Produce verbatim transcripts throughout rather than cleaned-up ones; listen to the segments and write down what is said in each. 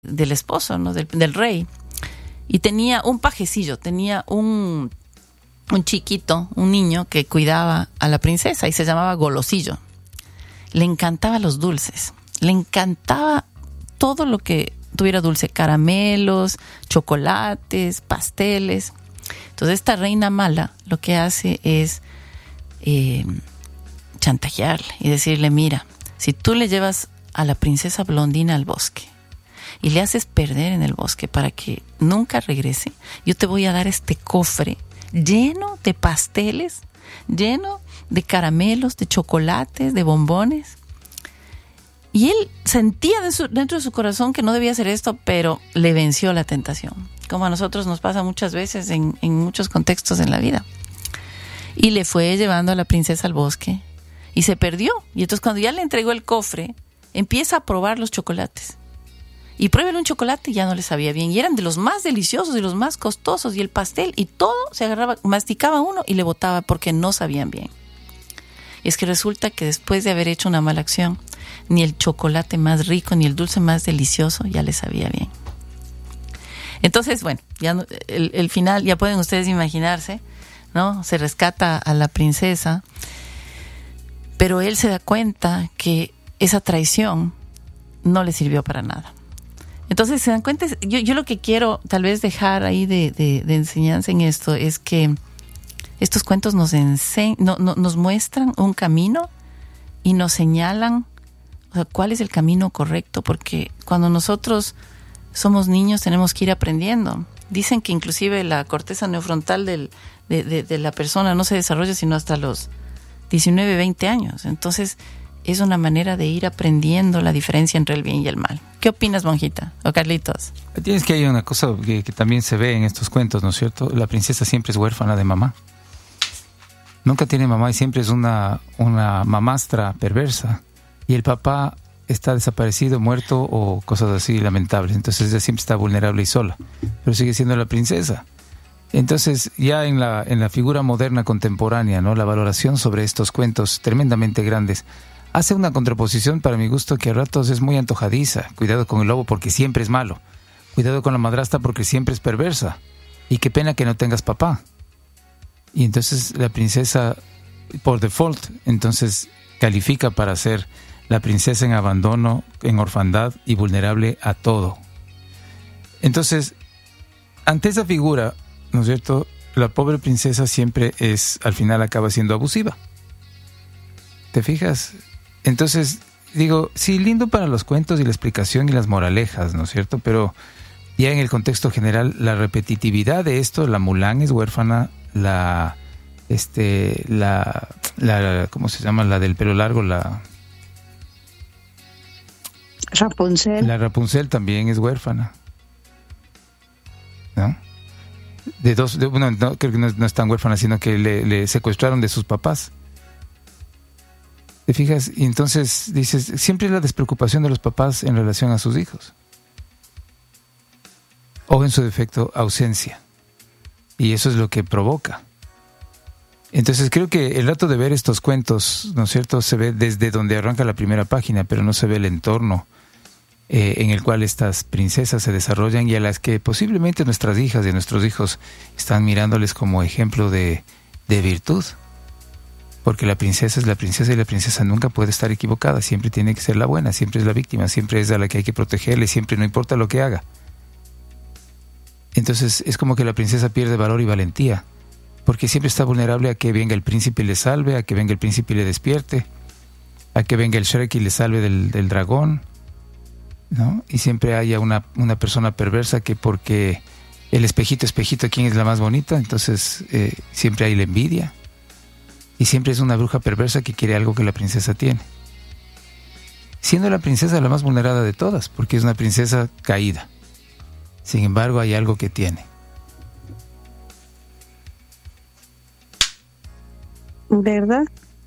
del esposo, ¿no? Del, del rey. Y tenía un pajecillo, tenía un, un chiquito, un niño que cuidaba a la princesa y se llamaba Golosillo. Le encantaban los dulces, le encantaba todo lo que tuviera dulce, caramelos, chocolates, pasteles. Entonces esta reina mala lo que hace es eh, chantajearle y decirle, mira, si tú le llevas a la princesa Blondina al bosque y le haces perder en el bosque para que nunca regrese, yo te voy a dar este cofre lleno de pasteles, lleno de caramelos, de chocolates, de bombones. Y él sentía de su, dentro de su corazón que no debía hacer esto, pero le venció la tentación, como a nosotros nos pasa muchas veces en, en muchos contextos en la vida. Y le fue llevando a la princesa al bosque y se perdió. Y entonces cuando ya le entregó el cofre, empieza a probar los chocolates. Y prueba un chocolate y ya no le sabía bien. Y eran de los más deliciosos y los más costosos. Y el pastel y todo se agarraba, masticaba uno y le botaba porque no sabían bien. Y es que resulta que después de haber hecho una mala acción, ni el chocolate más rico, ni el dulce más delicioso ya le sabía bien. Entonces, bueno, ya no, el, el final, ya pueden ustedes imaginarse, ¿no? Se rescata a la princesa, pero él se da cuenta que esa traición no le sirvió para nada. Entonces, se dan cuenta, yo, yo lo que quiero tal vez dejar ahí de, de, de enseñanza en esto es que estos cuentos nos, ense- no, no, nos muestran un camino y nos señalan, o sea, cuál es el camino correcto, porque cuando nosotros somos niños tenemos que ir aprendiendo. Dicen que inclusive la corteza neofrontal del, de, de, de la persona no se desarrolla sino hasta los diecinueve, veinte años. Entonces es una manera de ir aprendiendo la diferencia entre el bien y el mal. ¿Qué opinas, monjita? O Carlitos. Tienes que hay una cosa que, que también se ve en estos cuentos, ¿no es cierto? La princesa siempre es huérfana de mamá. Nunca tiene mamá y siempre es una, una mamastra perversa. Y el papá está desaparecido, muerto o cosas así lamentables. Entonces ella siempre está vulnerable y sola. Pero sigue siendo la princesa. Entonces ya en la, en la figura moderna contemporánea, ¿no? La valoración sobre estos cuentos tremendamente grandes hace una contraposición para mi gusto que a ratos es muy antojadiza. Cuidado con el lobo porque siempre es malo. Cuidado con la madrastra porque siempre es perversa. Y qué pena que no tengas papá. Y entonces la princesa, por default, entonces califica para ser la princesa en abandono, en orfandad y vulnerable a todo. Entonces, ante esa figura, ¿no es cierto?, la pobre princesa siempre es, al final acaba siendo abusiva. ¿Te fijas? Entonces, digo, sí, lindo para los cuentos y la explicación y las moralejas, ¿no es cierto? Pero ya en el contexto general, la repetitividad de esto, la Mulan es huérfana, la, este, la, la, ¿cómo se llama? La del pelo largo, la... Rapunzel. La Rapunzel también es huérfana, ¿no? De dos, de, bueno, no, creo que no, no es tan huérfana, sino que le, le secuestraron de sus papás. ¿Te fijas? Y entonces dices, siempre es la despreocupación de los papás en relación a sus hijos. O en su defecto, ausencia. Y eso es lo que provoca. Entonces creo que el rato de ver estos cuentos, ¿no es cierto?, se ve desde donde arranca la primera página, pero no se ve el entorno eh, en el cual estas princesas se desarrollan y a las que posiblemente nuestras hijas y nuestros hijos están mirándoles como ejemplo de, de virtud. Porque la princesa es la princesa y la princesa nunca puede estar equivocada, siempre tiene que ser la buena, siempre es la víctima, siempre es a la que hay que protegerle, siempre no importa lo que haga. Entonces es como que la princesa pierde valor y valentía, porque siempre está vulnerable a que venga el príncipe y le salve, a que venga el príncipe y le despierte, a que venga el Shrek y le salve del, del dragón, ¿no? Y siempre haya una, una persona perversa que porque el espejito, espejito, ¿quién es la más bonita? Entonces eh, siempre hay la envidia. Y siempre es una bruja perversa que quiere algo que la princesa tiene. Siendo la princesa la más vulnerada de todas, porque es una princesa caída. Sin embargo, hay algo que tiene. ¿Verdad?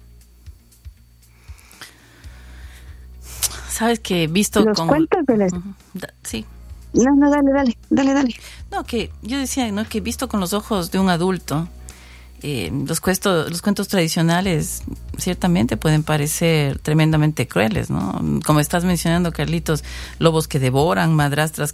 Sabes que he visto los con... cuentos de la... Uh-huh. Da, sí. No, no, dale, dale, dale, dale. No, que yo decía, ¿no?, que he visto con los ojos de un adulto eh, los cuentos, los cuentos tradicionales ciertamente pueden parecer tremendamente crueles, ¿no? Como estás mencionando, Carlitos, lobos que devoran, madrastras